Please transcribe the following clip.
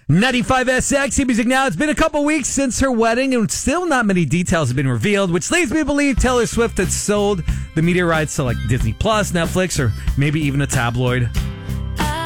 95SX music now. It's been a couple weeks since her wedding, and still not many details have been revealed, which leads me to believe Taylor Swift had sold the media rights to like Disney Plus, Netflix, or maybe even a tabloid.